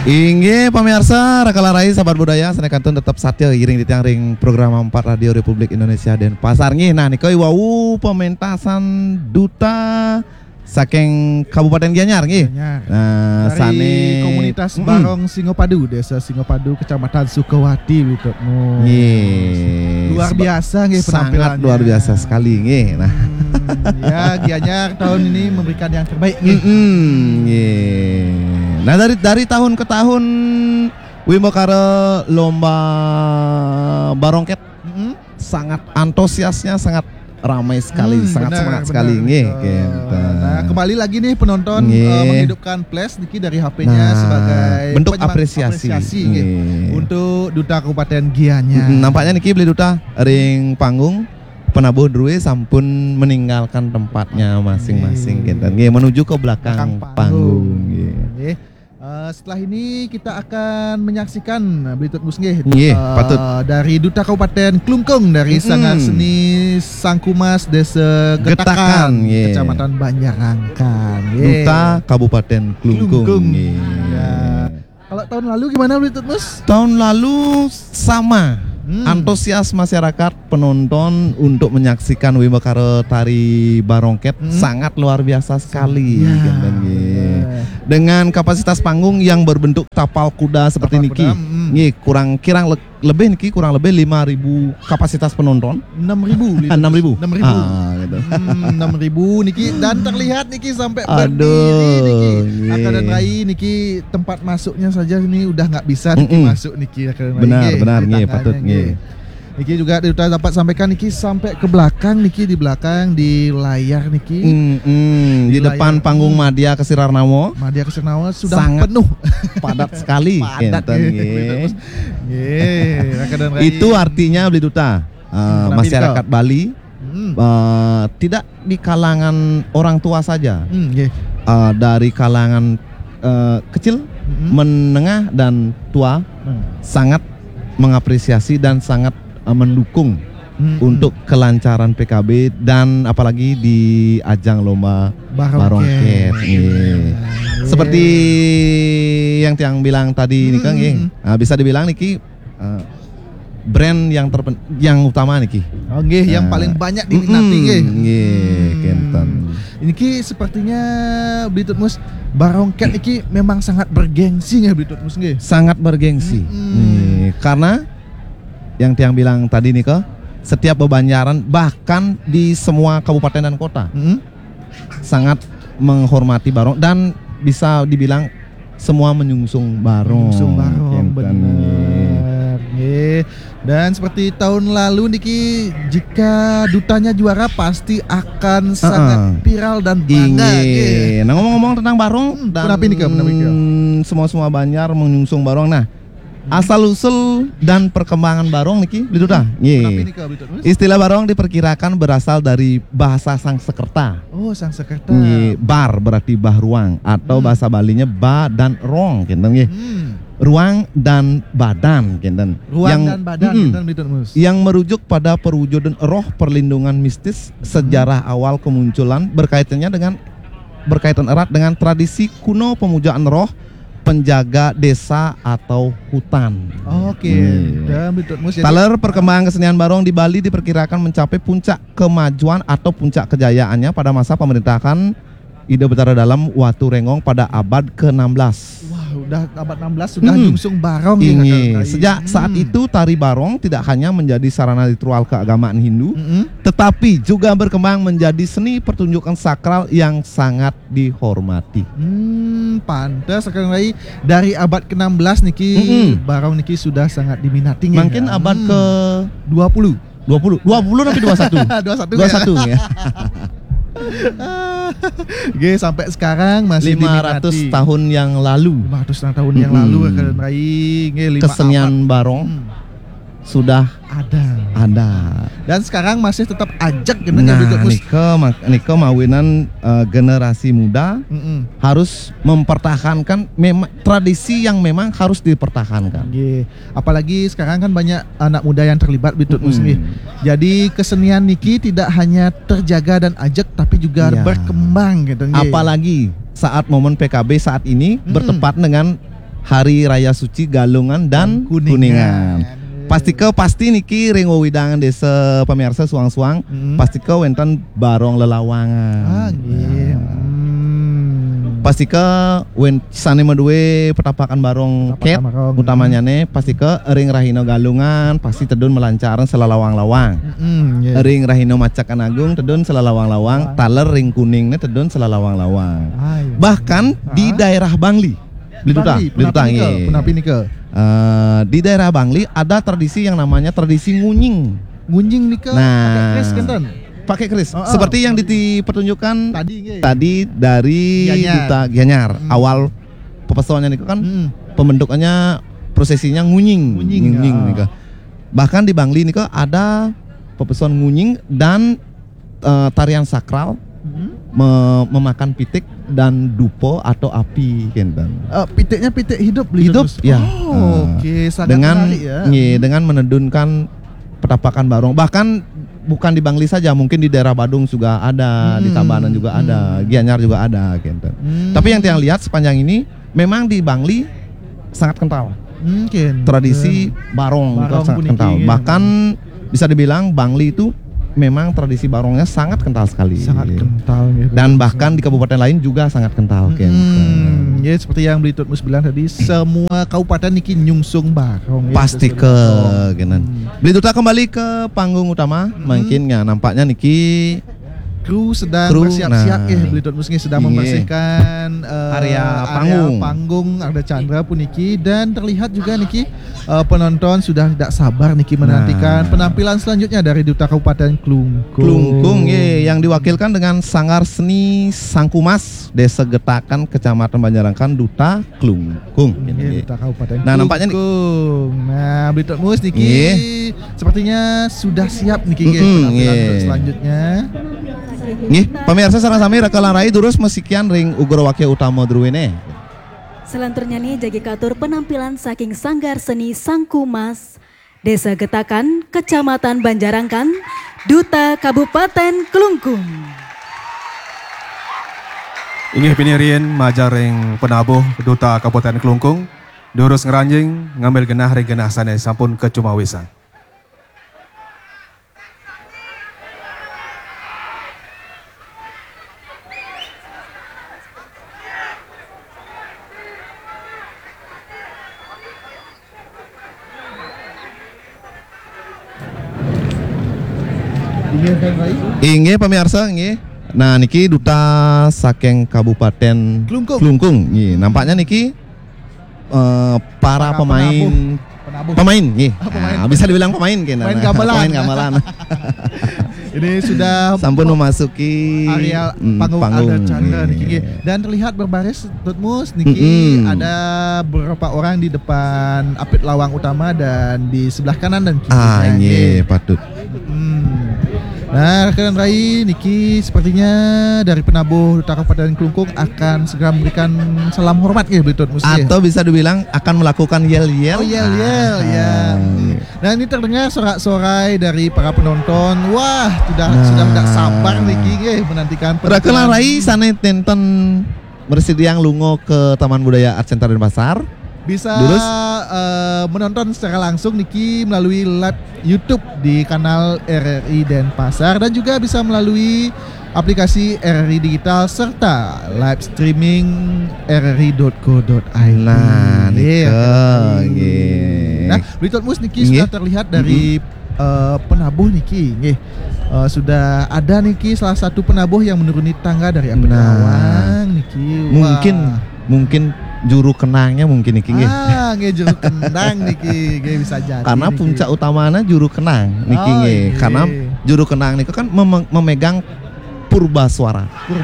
Inggih pemirsa Rakalarai sahabat budaya sanekantun tetap satya iring di tiang ring program 4 Radio Republik Indonesia dan pasar nggih. Nah niku wau pementasan duta saking Kabupaten Gianyar nggih. Nah dari sane komunitas Barong Singopadu, Desa Singopadu, Kecamatan Sukawati Litutmu. Nggih. Luar biasa nggih penampilannya. Sangat luar biasa sekali nggih. Nah ya Gianyar tahun ini memberikan yang terbaik nggih. Nggih. Nah dari tahun ke tahun Wimokare lomba barongket sangat antusiasnya sangat ramai sekali, sangat semangat sekali nggih. Nah, kembali lagi nih penonton menghidupkan flash niki dari HP-nya sebagai bentuk apresiasi untuk Duta Kabupaten Gianyar. Nampaknya niki beli duta ring panggung penabuh Drue sampun meninggalkan tempatnya masing-masing nggih menuju ke belakang panggung nggih. Setelah ini kita akan menyaksikan Blitut Musnggih patut dari Duta Kabupaten Klungkung dari Sanggar Seni Sangkumas Desa Getakan Kecamatan Banjarangkan. Duta Kabupaten Klungkung. Ya. Kalau tahun lalu gimana Blitut Mus? Tahun lalu sama. Antusias masyarakat penonton untuk menyaksikan Wimokare tari barongket sangat luar biasa sekali dengan kapasitas panggung yang berbentuk tapal kuda seperti niki. Kurang lebih 5.000 kapasitas penonton. 6.000 gitu. 6.000 niki dan terlihat niki sampai berdiri niki. Akadan Rai niki tempat masuknya saja ini udah nggak bisa niki masuk niki Akadan Rai. Benar nggih patut nggih. Niki juga dapat sampaikan niki sampai ke belakang niki di belakang di layar niki. Di depan panggung Madya Kesirarnamo. Madya Kesirarnamo sudah sangat penuh. Padat sekali. Itu artinya beli duta masyarakat Bali tidak di kalangan orang tua saja. Dari kalangan kecil, menengah dan tua sangat mengapresiasi dan sangat mendukung untuk kelancaran PKB dan apalagi di ajang lomba barongket. Seperti yang Tiang bilang tadi nih Kang, bisa dibilang niki brand yang utama niki. Yang paling banyak diminati Kenten. Ini sepertinya Blitut Mus barongket niki memang sangat bergengsi ya Blitut Mus nggih. Sangat bergengsi. Karena yang Tiang bilang tadi nih setiap bebanjaran bahkan di semua kabupaten dan kota sangat menghormati barong dan bisa dibilang semua menyungsung barong. Benar. Dan seperti tahun lalu niki jika dutanya juara pasti akan sangat viral dan bangga. Nah ngomong-ngomong tentang barong dan semua Banjar menyungsung barong. Nah asal-usul dan perkembangan barong niki Duta. Istilah barong diperkirakan berasal dari bahasa Sangsekerta. Oh, Sangsekerta. Bar berarti bah ruang atau bahasa Balinya ba dan rong gitu nggih. Ruang dan badan gitu. Dan badan yang merujuk pada perwujudan roh perlindungan mistis sejarah awal kemunculan berkaitan erat dengan tradisi kuno pemujaan roh penjaga desa atau hutan. Taler perkembangan kesenian barong di Bali diperkirakan mencapai puncak kemajuan atau puncak kejayaannya pada masa pemerintahan Ida Betara Dalam Watu Rengong pada abad ke-16. Wah, udah abad 16 sudah nyungsung barong Sejak saat itu tari barong tidak hanya menjadi sarana ritual keagamaan Hindu, tetapi juga berkembang menjadi seni pertunjukan sakral yang sangat dihormati. Pantas sekarang lagi dari abad ke-16 niki barong niki sudah sangat diminati. Mungkin abad ke-20 tapi 21 ya. Sampai sekarang masih 500 tahun yang lalu. 500 tahun yang lalu kesenian barong sudah ada. Dan sekarang masih tetap ajak Niko mawinan generasi muda harus mempertahankan tradisi yang memang harus dipertahankan. Apalagi sekarang kan banyak anak muda yang terlibat Blitut Mus. Jadi kesenian niki tidak hanya terjaga dan ajak tapi juga berkembang gitu. Apalagi saat momen PKB saat ini bertepat dengan Hari Raya Suci Galungan dan Kuningan. Pasti niki ring wewidangan desa pemirsa suang-suang. Pasti wenten barong lelawangan. Pasti wen sane medue petapakan barong ket utamanya nih pasti ring rahino galungan pasti tedun melancaran selalawang-lawang. Ring rahino macakan agung tedun selalawang-lawang, taler ring kuning nih tedun selalawang-lawang. Bahkan di daerah Bangli. Di daerah Bangli ada tradisi yang namanya tradisi ngunying. Ngunying nih ke pakai keris. Seperti yang dipertunjukkan tadi dari Duta Gianyar. Awal pepesoannya nih kan pembentukannya prosesinya ngunying nih. Bahkan di Bangli nih ada pepesoan ngunying dan tarian sakral memakan pitik dan dupo atau api kenten. Pitiknya pitik hidup ya. Oke, sangat dengan menarik ya. Dengan menedunkan petapakan barong. Bahkan bukan di Bangli saja, mungkin di daerah Badung juga ada, di Tabanan juga ada, Gianyar juga ada kenten. Tapi yang tiang lihat sepanjang ini memang di Bangli sangat kental. Tradisi barong itu sangat kental. Bahkan bisa dibilang Bangli itu memang tradisi barongnya sangat kental sekali. Sangat kental ya. Dan bahkan di kabupaten lain juga sangat kental. Ya seperti yang Blitut Mus bilang tadi, semua kabupaten niki nyungsung barong. Pasti Blitut kembali ke panggung utama. Mungkin ya nampaknya niki kru sedang bersiap-siap Blitut Mus sedang membersihkan area panggung ada Chandra pun niki dan terlihat juga niki penonton sudah tidak sabar niki menantikan penampilan selanjutnya dari Duta Kabupaten Klungkung yang diwakilkan dengan Sanggar Seni Sangkumas Desa Getakan Kecamatan Banjarangkan Duta Klungkung. Duta Kabupaten Nah nampaknya nah Blitut Mus niki sepertinya sudah siap niki penampilan selanjutnya. Pemirsa sareng-sami rekalan rai terus mesikian ring Ugro Wakil Utama Druwene. Selanturnya nih jagi katur penampilan saking Sanggar Seni Sangkumas Desa Getakan Kecamatan Banjarangkan Duta Kabupaten Klungkung. Inggih pinirien majaring penabuh Duta Kabupaten Klungkung durus ngeranjing ngambil genah ring genah sane sampun kecumawisan. Inggih pemirsa nggih. Nah niki Duta saking Kabupaten Klungkung. Nampaknya niki para pemain nggih. Bisa dibilang pemain kena. Pemain gamelan. Ini sudah sampun memasuki area panggung ada Chandra niki. Dan terlihat berbaris Tutmus niki ada beberapa orang di depan apit lawang utama dan di sebelah kanan dan kiri. Patut. Nah, rekan Rai niki sepertinya dari penabuh Duta Kabupaten Klungkung akan segera memberikan salam hormat ya Blitut Mus. Atau bisa dibilang akan melakukan yel-yel. Ya. Nah, ini terdengar sorak-sorai dari para penonton. Wah, sudah tidak sabar niki menantikan rekan Rai sane tenten bersediang lungo ke Taman Budaya Art Center Denpasar. Bisa menonton secara langsung niki melalui live YouTube di kanal RRI Denpasar dan juga bisa melalui aplikasi RRI Digital serta live streaming rri.co.id. Nah, Blitut Mus niki sudah terlihat dari penabuh niki. Sudah ada niki salah satu penabuh yang menuruni tangga dari apit lawang niki. Mungkin juru kenangnya mungkin niki nggih. Juru kenang niki bisa jadi. Karena puncak utamanya juru kenang niki nggih. Karena juru kenang niku kan memegang purba suara.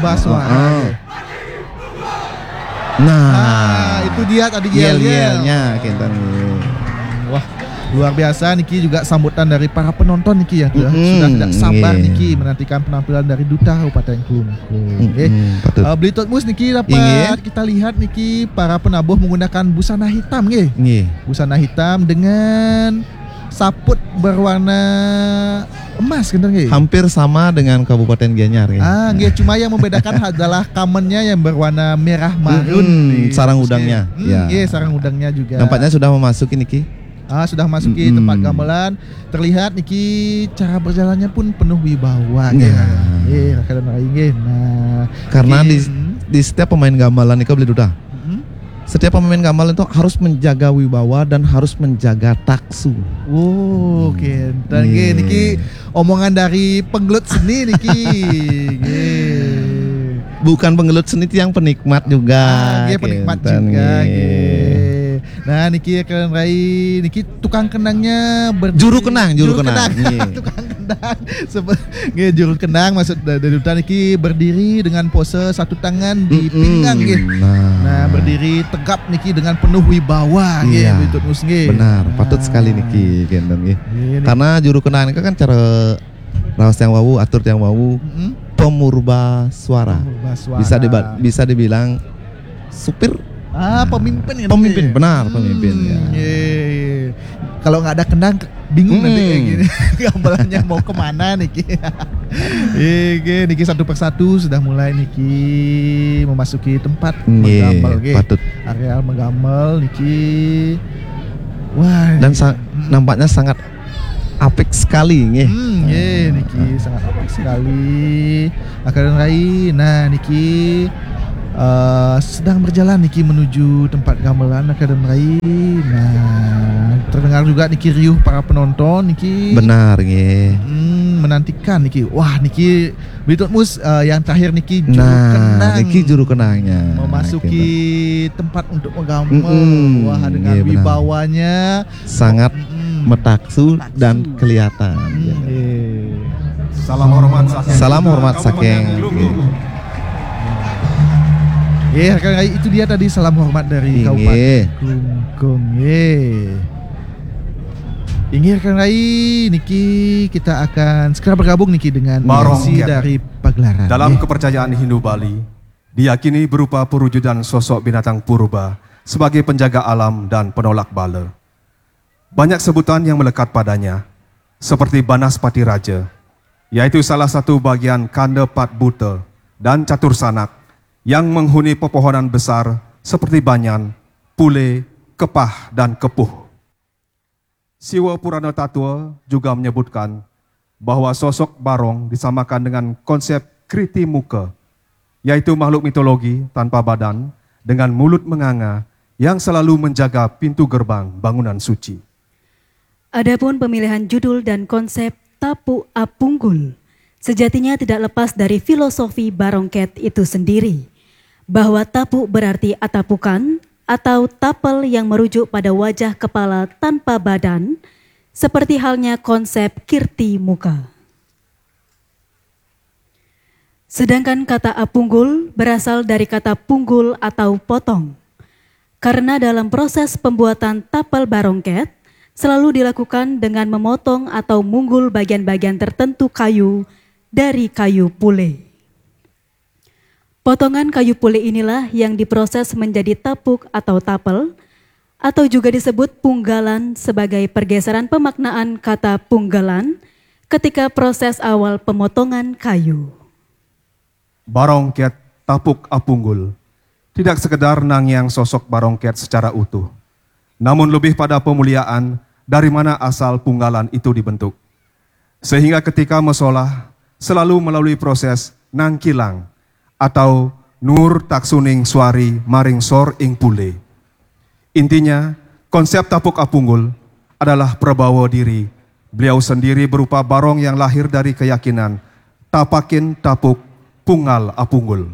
Nah, itu dia tadi yel-yelnya kinten. Wah, luar biasa niki juga sambutan dari para penonton niki ya. Sudah tidak sabar niki menantikan penampilan dari Duta Kabupaten Klungkung. Blitut Mus niki dapat kita lihat niki para penabuh menggunakan busana hitam Busana hitam dengan saput berwarna emas kan nggih? Hampir sama dengan Kabupaten Gianyar ya. Nggih, cuma yang membedakan adalah kamennya yang berwarna merah marun. Sarang udangnya. Nggih, sarang udangnya juga. Nampaknya sudah memasuki niki. Sudah masuki tempat gamelan. Terlihat niki cara berjalannya pun penuh wibawa. Nggih, nah, karena di setiap pemain gamelan itu beli duta. Setiap pemain gamelan itu harus menjaga wibawa dan harus menjaga taksu. Oke. Dan niki omongan dari penggelut seni niki. Bukan penggelut seni, yang penikmat juga. Penikmat juga. Nah, niki kalian rai niki tukang kenangnya juru kenang. Tukang kendang. Juru kenang maksud dari duta niki berdiri dengan pose satu tangan di pinggang Nah, berdiri tegap niki dengan penuh wibawa Benar, patut sekali niki gendong Karena juru kenang itu kan cara raos yang wawu, atur yang wawu, pemurba suara. Bisa dibilang supir. Pemimpin kan? Pemimpin, benar, pemimpin ya. Kalau nggak ada kendang bingung nanti kayak gini. Gamelannya mau kemana niki? Niki satu persatu sudah mulai niki memasuki tempat menggamel, patut. Areal menggamel niki. Wah. Dan nampaknya sangat apik sekali niki sangat apik sekali. Akan rai, nah niki sedang berjalan niki menuju tempat gamelan Akademi Rai. Nah, terdengar juga niki riuh para penonton niki. Benar nggih. Menantikan niki. Wah, niki Blitot Mus yang terakhir niki juru kenang. Niki juru kenangnya memasuki tempat untuk menggamel. Wah, dengan wibawanya sangat metaksu dan kelihatan. Salam hormat saking. Salam hormat saking. Itu dia tadi salam hormat dari Kabupaten Klungkung. Rekan Rai, niki kita akan segera bergabung niki dengan versi dari pagelaran. Dalam kepercayaan Hindu Bali, diyakini berupa perwujudan sosok binatang purba sebagai penjaga alam dan penolak bala. Banyak sebutan yang melekat padanya, seperti Banaspati Raja, yaitu salah satu bagian kanda Pat Buta dan Catur Sanak yang menghuni pepohonan besar seperti banyan, pule, kepah, dan kepuh. Siwa Purana Tatua juga menyebutkan bahwa sosok Barong disamakan dengan konsep Kriti Muka, yaitu makhluk mitologi tanpa badan dengan mulut menganga yang selalu menjaga pintu gerbang bangunan suci. Adapun pemilihan judul dan konsep Tapu Apunggul sejatinya tidak lepas dari filosofi Barongket itu sendiri, bahwa tapu berarti atapukan atau tapel yang merujuk pada wajah kepala tanpa badan, seperti halnya konsep Kirti Muka. Sedangkan kata apunggul berasal dari kata punggul atau potong, karena dalam proses pembuatan tapel Barongket selalu dilakukan dengan memotong atau munggul bagian-bagian tertentu kayu dari kayu pule. Potongan kayu pule inilah yang diproses menjadi tapuk atau tapel, atau juga disebut punggalan sebagai pergeseran pemaknaan kata punggalan ketika proses awal pemotongan kayu. Barongket Tapuk Apunggul tidak sekedar nangyang sosok Barongket secara utuh, namun lebih pada pemuliaan dari mana asal punggalan itu dibentuk. Sehingga ketika mesolah selalu melalui proses nangkilang atau nur taksuning suari maring sor ing pule. Intinya, konsep Tapuk Apunggul adalah prabawa diri. Beliau sendiri berupa barong yang lahir dari keyakinan tapakin tapuk punggal apunggul.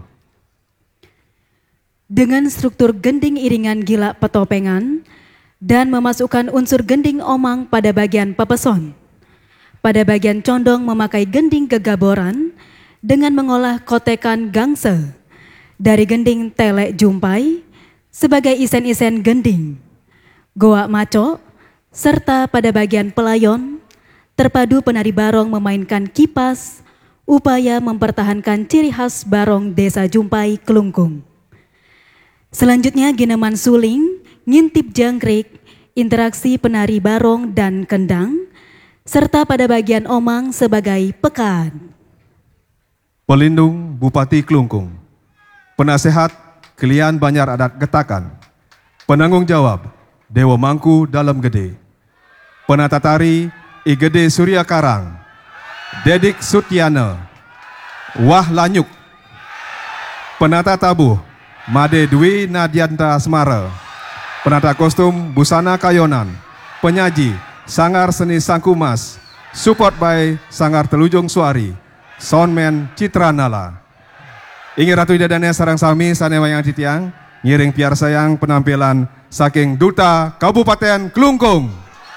Dengan struktur gending iringan gila petopengan dan memasukkan unsur gending omang pada bagian pepeson. Pada bagian condong memakai gending gegaboran dengan mengolah kotekan gangse dari gending telek jumpai sebagai isen-isen gending, goa maco, serta pada bagian pelayon, terpadu penari barong memainkan kipas, upaya mempertahankan ciri khas barong desa Jumpai Klungkung. Selanjutnya gineman suling, ngintip jangkrik, interaksi penari barong dan kendang, serta pada bagian omang sebagai pekan. Pelindung Bupati Klungkung, penasehat Kelian Banjar Adat Getakan, penanggung jawab Dewa Mangku Dalam Gede, penata tari Igede Surya Karang, Dedik Sutyana, Wah Lanyuk, penata tabuh Made Dwi Nadianta Semara, penata kostum Busana Kayonan, penyaji Sanggar Seni Sangkumas, support by Sanggar Telujung Suari, soundman Citra Nala. Ingin Ratu Dadane sarang sami sanewayang titiang, ngiring piar sayang penampilan saking Duta Kabupaten Klungkung.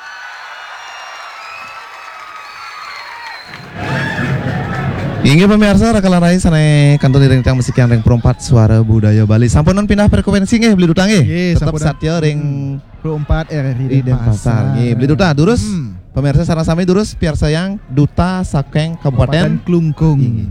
Inggih pemirsa rakalan rai sanai kantun ring tang musik yang ring perempat suara budaya Bali. Sampunan pindah frekuensi nggih beli duta nggih. Tetap satya ring 24 RRI di Denpasar. Nggih beli duta durus. Pemirsa sareng sami durus piar sayang Duta saking Kabupaten Klungkung.